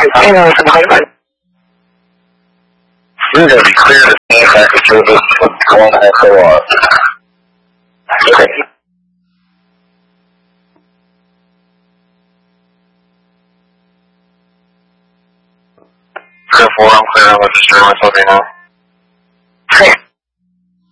You're going to be clear to stand back to service what's going on for us. Okay. Clear 4, I'm clear on register myself right now.